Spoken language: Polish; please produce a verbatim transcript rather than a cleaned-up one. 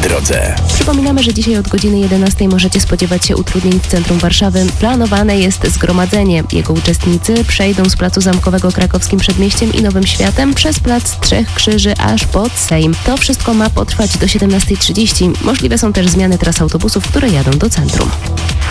drodze. Przypominamy, że dzisiaj od godziny jedenastej możecie spodziewać się utrudnień w centrum Warszawy. Planowane jest zgromadzenie. Jego uczestnicy przejdą z Placu Zamkowego Krakowskim Przedmieściem i Nowym Światem przez Plac Trzech Krzyży aż pod Sejm. To wszystko ma potrwać do siedemnastej trzydzieści. Możliwe są też zmiany tras autobusów, które jadą do centrum.